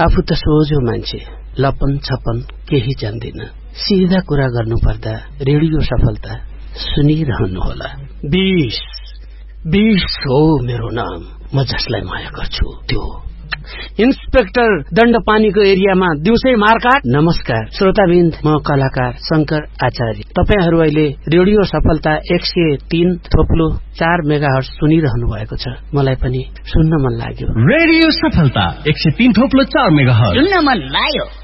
आफू त सोझो मान्छे, लपन छपन केही जान्दिन। सिधा कुरा गर्नुपर्दा रेडियो सफलता सुनिरहनुहोला। 20 हो मेरो नाम, म जसलाई माया गर्छु त्यो इन्सपेक्टर दण्डपानीको एरियामा दिउँसै मारकाट। नमस्कार श्रोताबिन्द, म कलाकार शंकर आचार्य। तपाईहरू अहिले रेडियो सफलता 103.4 मेगाहर्ज सुनिरहनु भएको छ। मलाई पनि सुन्न मन लाग्यो। रेडियो सफलता 103.4 मेगाहर्ज सुन्न मन लाग्यो।